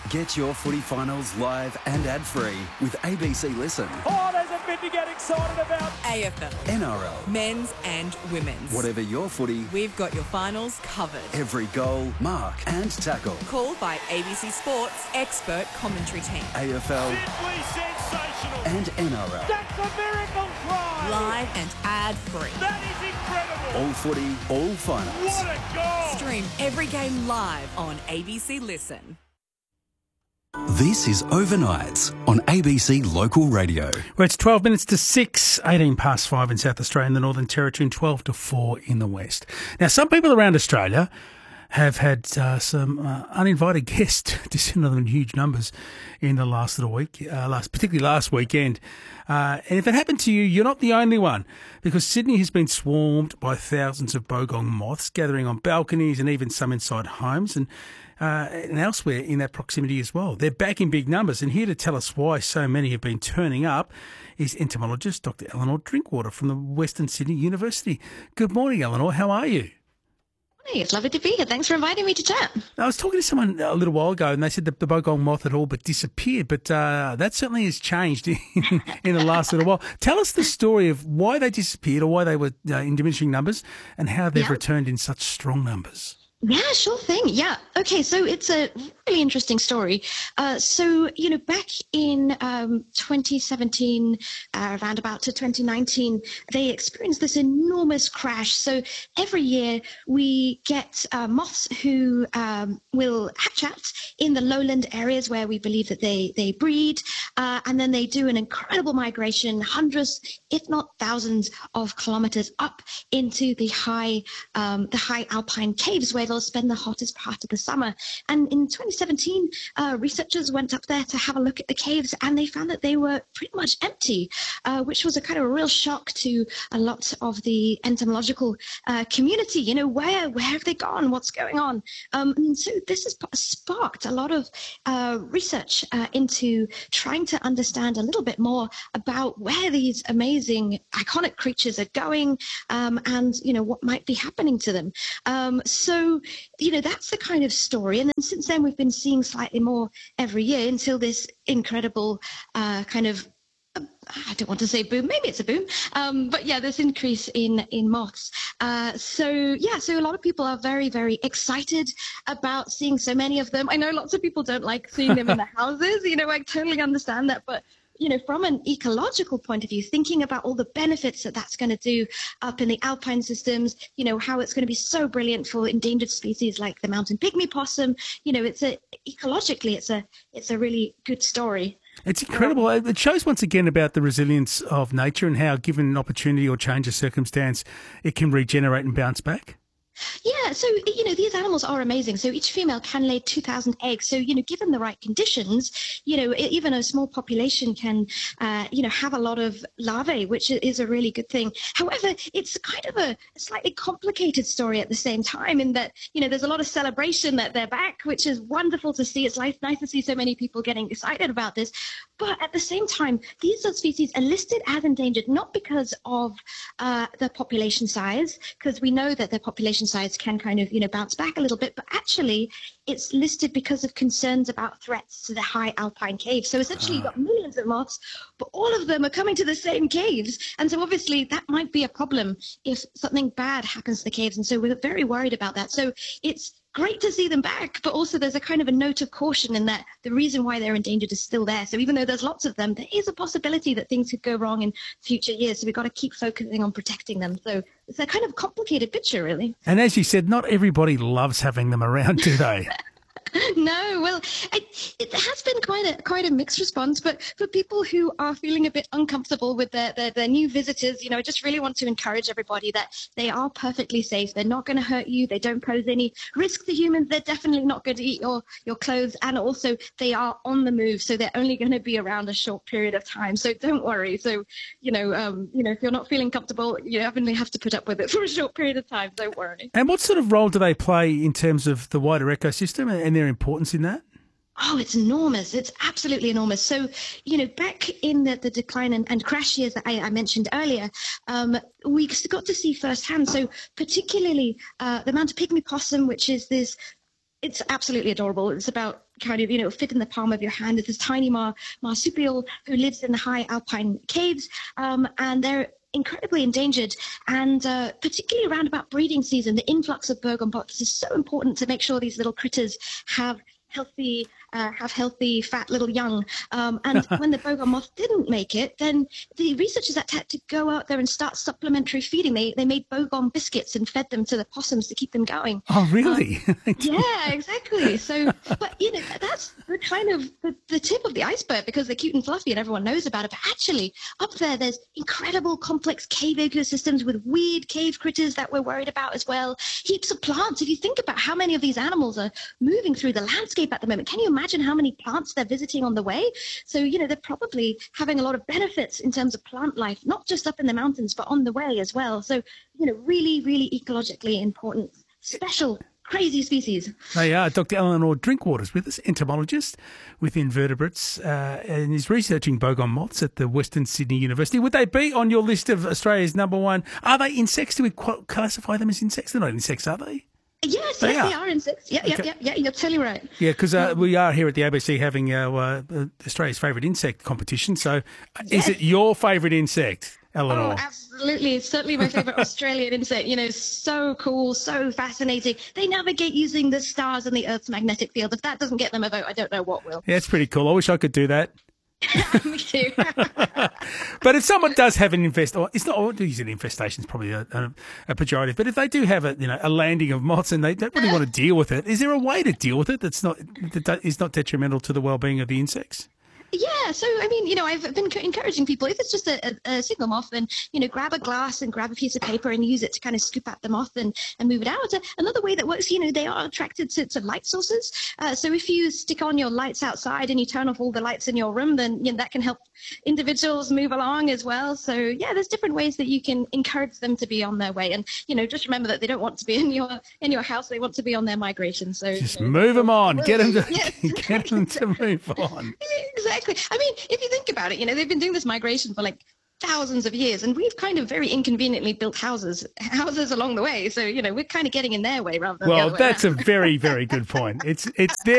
Get your footy finals live and ad-free with ABC Listen. Oh, there's a bit to get excited about. AFL. NRL. Men's and women's. Whatever your footy, We've got your finals covered. every goal, mark and tackle. Called by ABC Sports expert commentary team. AFL Simply sensational. and NRL. That's a miracle try. Live and ad-free. That is incredible. All footy, all finals. What a goal. Stream every game live on ABC Listen. This is Overnights on ABC Local Radio. Well, it's 12 minutes to 6, 18 past 5 in South Australia and the Northern Territory, and 12 to 4 in the West. Now, some people around Australia have had some uninvited guests descend on them in huge numbers in the last little week, particularly last weekend. And if it happened to you, you're not the only one, because Sydney has been swarmed by thousands of bogong moths gathering on balconies and even some inside homes and elsewhere in that proximity as well. They're back in big numbers, and here to tell us why so many have been turning up is entomologist Dr. Eleanor Drinkwater from the Western Sydney University. Good morning, Eleanor. How are you? Hey, it's lovely to be here. Thanks for inviting me to chat. I was talking to someone a little while ago, and they said that the bogong moth had all but disappeared, but that certainly has changed in the last little while. Tell us the story of why they disappeared, or why they were in diminishing numbers, and how they've returned in such strong numbers. Yeah, sure thing. Yeah. Okay, so it's a really interesting story. Back in 2017, around about to 2019, they experienced this enormous crash. So every year we get moths who will hatch out in the lowland areas where we believe that they breed, and then they do an incredible migration, hundreds, if not thousands, of kilometers up into the high alpine caves where they'll spend the hottest part of the summer. And in 2017, researchers went up there to have a look at the caves, and they found that they were pretty much empty, which was a kind of a real shock to a lot of the entomological community. You know, where have they gone? What's going on? And so this has sparked a lot of research into trying to understand a little bit more about where these amazing, iconic creatures are going, and, you know, what might be happening to them. That's the kind of story. And then since then, we've been seeing slightly more every year until this incredible kind of, I don't want to say boom, maybe it's a boom, but yeah, this increase in moths. So a lot of people are very, very excited about seeing so many of them. I know lots of people don't like seeing them in the houses, you know, I totally understand that, but you know, from an ecological point of view, thinking about all the benefits that that's going to do up in the alpine systems, you know, how it's going to be so brilliant for endangered species like the mountain pygmy possum, you know, ecologically, it's a really good story. It's incredible. It shows once again about the resilience of nature and how, given an opportunity or change of circumstance, it can regenerate and bounce back. Yeah, so, you know, these animals are amazing. So each female can lay 2,000 eggs. So, you know, given the right conditions, you know, even a small population can, have a lot of larvae, which is a really good thing. However, it's kind of a slightly complicated story at the same time, in that, you know, there's a lot of celebration that they're back, which is wonderful to see. It's nice to see so many people getting excited about this. But at the same time, these species are listed as endangered, not because of the population size, because we know that their population size can kind of, you know, bounce back a little bit, but actually it's listed because of concerns about threats to the high alpine caves. So essentially you've got millions of moths, but all of them are coming to the same caves. And so obviously that might be a problem if something bad happens to the caves. And so we're very worried about that. So it's great to see them back, but also there's a kind of a note of caution in that the reason why they're endangered is still there. So even though there's lots of them, there is a possibility that things could go wrong in future years. So we've got to keep focusing on protecting them. So it's a kind of complicated picture, really. And as you said, not everybody loves having them around, do they? No, well, it has been quite a mixed response, but for people who are feeling a bit uncomfortable with their new visitors, you know, I just really want to encourage everybody that they are perfectly safe. They're not going to hurt you. They don't pose any risk to humans. They're definitely not going to eat your clothes, and also they are on the move, so they're only going to be around a short period of time. So don't worry. So if you're not feeling comfortable, you definitely have to put up with it for a short period of time. Don't worry. And what sort of role do they play in terms of the wider ecosystem and their importance in that? Oh, it's enormous. It's absolutely enormous. So, you know, back in the decline and crash years that I mentioned earlier, we got to see firsthand. So particularly the mountain pygmy possum, which is this It's absolutely adorable. It's about kind of, fit in the palm of your hand. It's this tiny marsupial who lives in the high alpine caves, and they're incredibly endangered. And particularly around about breeding season, the influx of Bogong moths is so important to make sure these little critters have healthy, fat little young. And when the Bogong moth didn't make it, then the researchers had to go out there and start supplementary feeding. They made Bogong biscuits and fed them to the possums to keep them going. Oh, really? Yeah, exactly. So, but that's the kind of the tip of the iceberg, because they're cute and fluffy and everyone knows about it. But actually, up there's incredible complex cave ecosystems with weird cave critters that we're worried about as well. Heaps of plants. If you think about how many of these animals are moving through the landscape at the moment, can you imagine how many plants they're visiting on the way? So, they're probably having a lot of benefits in terms of plant life, not just up in the mountains, but on the way as well. So, really, really ecologically important, special, crazy species. They are. Dr. Eleanor Drinkwater is with us, entomologist with invertebrates, and is researching Bogong moths at the Western Sydney University. Would they be on your list of Australia's number one? Are they insects? Do we classify them as insects? They're not insects, are they? Yes, they are insects. Yeah, you're totally right. Yeah, because we are here at the ABC having our Australia's favourite insect competition. So is it your favourite insect, Eleanor? Oh, absolutely. It's certainly my favourite Australian insect. So cool, so fascinating. They navigate using the stars and the Earth's magnetic field. If that doesn't get them a vote, I don't know what will. Yeah, it's pretty cool. I wish I could do that. Me too. But if someone does have an it's not, I wouldn't use an infestation, it's probably a pejorative, but if they do have a landing of moths and they don't really want to deal with it, is there a way to deal with it that is not detrimental to the well-being of the insects? Yeah, so I've been encouraging people, if it's just a single moth, then grab a glass and grab a piece of paper and use it to kind of scoop out the moth and move it out. Another way that works, they are attracted to light sources. So if you stick on your lights outside and you turn off all the lights in your room, then that can help individuals move along as well. So yeah, there's different ways that you can encourage them to be on their way. And just remember that they don't want to be in your house; they want to be on their migration. So just move them on, get them to yes. get them to move on. Exactly. If you think about it, they've been doing this migration for like thousands of years, and we've kind of very inconveniently built houses along the way. So we're kind of getting in their way rather than the other way that's around. A very, very good point. It's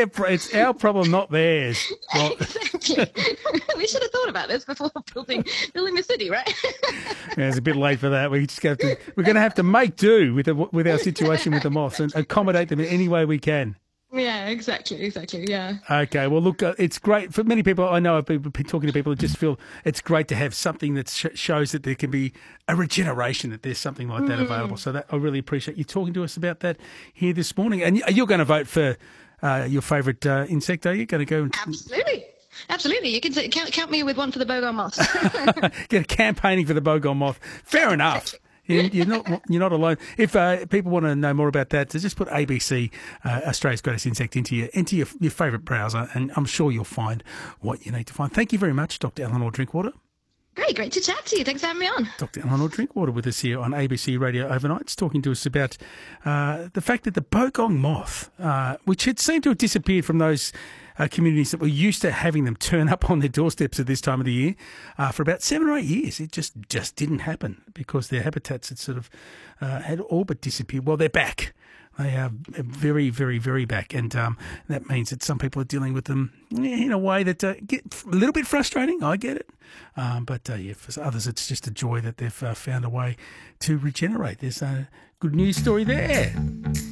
our problem, not theirs. Well, exactly. We should have thought about this before building the city, right? Yeah, it's a bit late for that. We're going to have to make do with our situation with the moths and accommodate them in any way we can. Yeah, exactly, yeah. Okay, well, look, it's great. For many people, I know I've been talking to people who just feel it's great to have something that shows that there can be a regeneration, that there's something like that available. So I really appreciate you talking to us about that here this morning. And you're going to vote for your favourite insect, are you? Going to go? Absolutely. You can count me with one for the Bogong moth. Get campaigning for the Bogong moth. Fair enough. You're not alone. If people want to know more about that, so just put ABC, Australia's Greatest Insect, into your favourite browser, and I'm sure you'll find what you need to find. Thank you very much, Dr. Eleanor Drinkwater. Great to chat to you. Thanks for having me on. Dr. Eleanor Drinkwater with us here on ABC Radio Overnights, talking to us about the fact that the Bogong moth, which had seemed to have disappeared from those communities that were used to having them turn up on their doorsteps at this time of the year, for about 7 or 8 years, it just didn't happen because their habitats had sort of had all but disappeared. Well, they're back. They are very, very, very back, and that means that some people are dealing with them in a way that get a little bit frustrating. I get it, but for others, it's just a joy that they've found a way to regenerate. There's a good news story there.